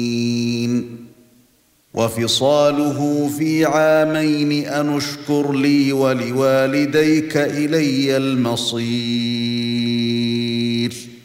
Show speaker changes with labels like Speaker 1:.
Speaker 1: وَفِصَالُهُ فِي عَامَيْنِ أَنِ اشْكُرْ لِي وَلِوَالِدَيْكَ إِلَيَّ الْمَصِيرُ